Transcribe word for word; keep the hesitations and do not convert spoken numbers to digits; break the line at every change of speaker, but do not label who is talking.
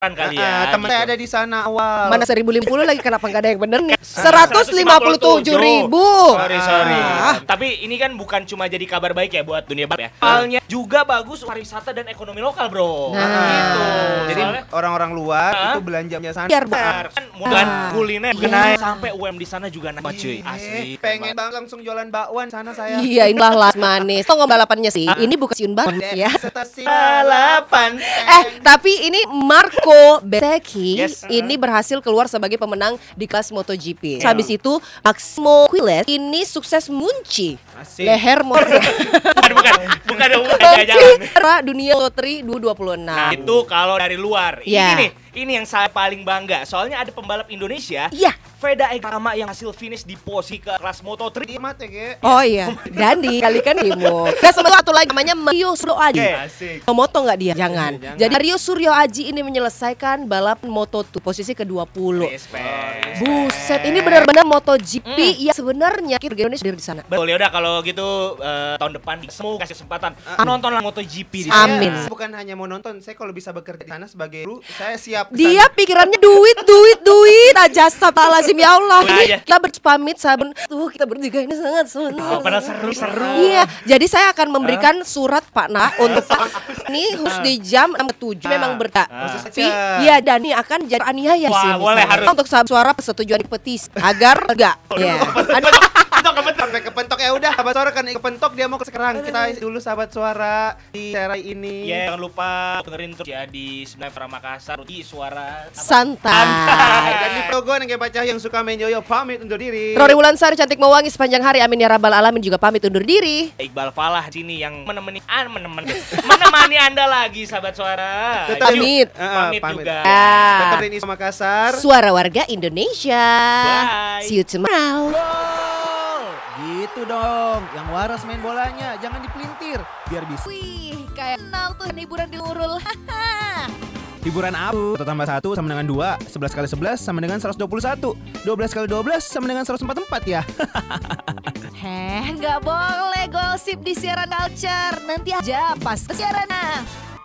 kali
Uh,
ya.
temen
gitu.
saya ada di sana awal.
Mana seribu lima puluh lagi, kenapa nggak ada yang bener nih? Seratus lima puluh tujuh ribu.
Sorry sorry.
Ah.
Tapi ini kan bukan cuma jadi kabar baik ya buat dunia balap ya. Halnya juga bagus pariwisata dan ekonomi lokal, bro.
Nah.
Gitu.
Jadi
Soalnya
orang-orang luar
Hah?
itu belanjanya sana.
Biar
benar, kan bukan
Ah.
kuliner
Iya.
naik sampai U M di sana juga naik cuy.
Eh,
Asli.
pengen banget langsung jualan bakwan sana saya.
Iya, inilah las manis. Tunggu balapannya sih. Ini bukan siun banget ya.
Stasiun balapan.
Eh, tapi ini Marco Bezzecchi
Yes.
ini berhasil keluar sebagai pemenang di kelas MotoGP. Habis itu Maximo Quiles ini sukses mengunci
Asik.
leher motor
Bukan bukan bukan bukan jangan.
dunia Lotri dua ribu dua puluh enam.
Nah, itu kalau dari luar.
Ya.
Ini nih, ini yang saya paling bangga. Soalnya ada pembalap Indonesia,
Iya.
Veda Ekama yang hasil finish di posisi ke kelas Moto tiga.
Dia mati ge.
Oh iya, Dandi kali kan Dimo. Dan sama satu lagi namanya Mario Suryo Aji.
Oke.
Asik.
Moto nggak dia? Jangan.
Jangan.
Jadi Mario Suryo Aji ini menyelesaikan balap Moto dua posisi ke dua puluh.
Respect.
Buset, ini benar-benar MotoGP yang sebenarnya kita Indonesia dari di sana.
Betul, ya udah kalau gitu eh, tahun depan semoga kasih kesempatan nontonlah MotoGP di
Amin.
sana.
Amin.
Saya bukan hanya mau nonton, saya kalau bisa bekerja di sana sebagai kru, saya siap. ke
Dia
sana.
pikirannya duit, duit, duit aja. Astagfirullahaladzim ya Allah.
Udah
Ini
aja.
kita berpamit saben. Tuh kita bertiga ini sangat senang.
Oh, padahal seru-seru.
Iya, jadi saya akan memberikan surat Pak Na untuk ini khusus di jam enam tujuh memang berta.
Khusus
Tapi
aja.
iya dan ini akan jadi aniaya
Wah,
sih.
boleh,
misalnya.
harus.
Untuk sahabat suara persetujuan petisi agar enggak. Ya.
Itu kebetulan.
Sampai kepentok ya udah sahabat suara kan kepentok dia mau ke sekarang. Kita dulu sahabat suara di daerah ini.
Ya, jangan lupa dengerin terus ya di sembilan Pra Makassar di suara apa?
Santai.
Dan di Progon yang kayak Pacah yang suka main yoyo pamit undur diri.
Rory Wulansari cantik mewangi sepanjang hari. Amin ya rabbal alamin juga pamit undur diri.
Iqbal Falah sini yang menemani ah, menemani menemani Anda lagi sahabat suara.
Tetap-
Yuk,
Pamit.
Eh, eh,
pamit,
pamit.
juga.
Ah.
Tetap di Indonesia Makassar.
Suara warga Indonesia.
Bye.
See you tomorrow.
Gitu dong, yang waras main bolanya, jangan dipelintir, biar bisa.
Wih, kayak kenal tuh hiburan di Nurul. Haha.
Hiburan apa? Satu tambah satu sama dengan dua, sebelas kali sebelas sama dengan seratus dua puluh satu, dua belas kali dua belas sama dengan seratus empat puluh empat ya.
Heh, nggak boleh gosip di siaran culture. Nanti aja pas siaran.